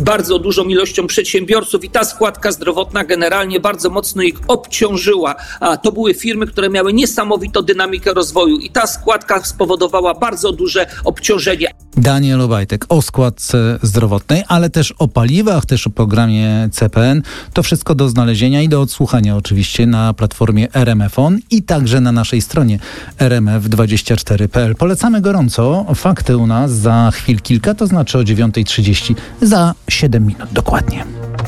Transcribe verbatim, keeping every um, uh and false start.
bardzo dużą ilością przedsiębiorców i ta składka zdrowotna generalnie bardzo mocno ich obciążyła. A to były firmy, które miały niesamowitą dynamikę rozwoju i ta składka spowodowała bardzo duże obciążenie. Daniel Obajtek o składce zdrowotnej, ale też o paliwach, też o programie C P N. To wszystko do znalezienia i do odsłuchania oczywiście na platformie R M F On i także na naszej stronie r m f dwadzieścia cztery kropka p l. Polecamy gorąco. Fakty u nas za chwil kilka, to znaczy o dziewiąta trzydzieści, za siedem minut dokładnie.